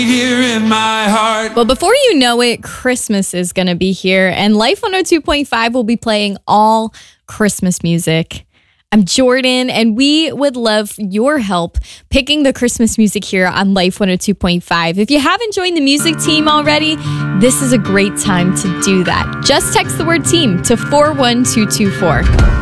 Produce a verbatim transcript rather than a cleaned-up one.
here in my heart. Well, before you know it, Christmas is going to be here, and Life one oh two point five will be playing all Christmas music. I'm Jordan, and we would love your help picking the Christmas music here on Life one oh two point five. If you haven't joined the music team already, this is a great time to do that. Just text the word team to four one two two four.